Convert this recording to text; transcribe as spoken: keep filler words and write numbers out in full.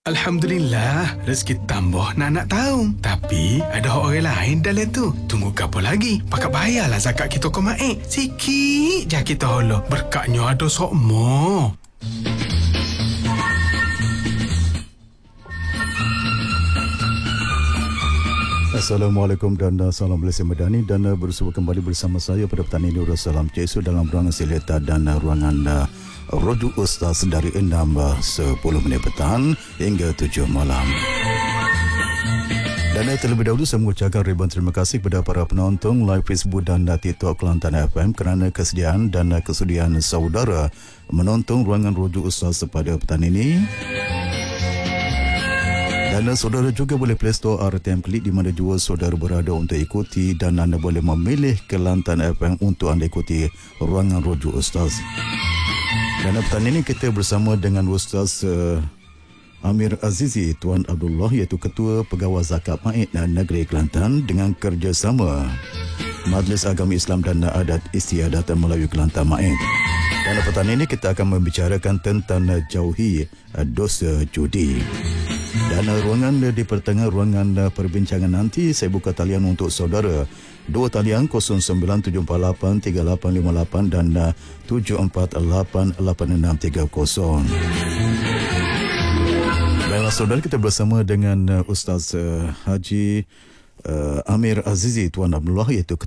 Alhamdulillah, rezeki tambah nak nak tahu. Tapi ada orang lain dalam tu. Tunggu apa lagi? Pakat bayarlah zakat kita ke Mak. Sikit je kita holo. Berkatnya ada sokmo. Assalamualaikum dan salam Malaysia Madani, dan bersua kembali bersama saya pada petang ini Nurul Salam Cesu dalam ruangan Sileta dan ruangan uh, Roju Ustaz dari enam sepuluh minit petang hingga tujuh malam. Dan terlebih dahulu saya mengucapkan ribuan terima kasih kepada para penonton live Facebook dan TikTok Kelantan F M kerana kesediaan dan kesudian saudara menonton ruangan Roju Ustaz pada petang ini. Dan saudara juga boleh Play Store R T M Klik di mana jua saudara berada untuk ikuti, dan anda boleh memilih Kelantan F M untuk anda ikuti ruangan Roju Ustaz. Dan petang ini kita bersama dengan Ustaz uh, Amir Azizi Tuan Abdullah, iaitu Ketua Pegawai Zakat Maid Negeri Kelantan, dengan kerjasama Majlis Agama Islam dan Adat Istiadat Melayu Kelantan Maid. Dan petang ini kita akan membicarakan tentang jauhi dosa judi. Dan ruangan di pertengahan ruangan perbincangan nanti saya buka talian untuk saudara. Dua talian kosong sembilan tujuh empat lapan tiga lapan lima lapan dan tujuh empat lapan lapan enam tiga kosong. Baiklah saudara, kita bersama dengan Ustaz uh, Haji uh, Amir Azizi Tuan Abdullah, iaitu